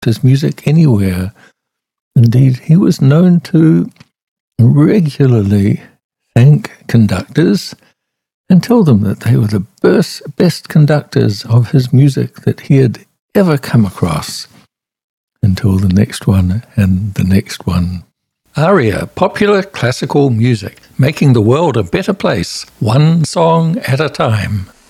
his music anywhere. Indeed, he was known to regularly thank conductors and tell them that they were the best conductors of his music that he had ever come across, until the next one and the next one. ARIA, popular classical music, making the world a better place, one song at a time.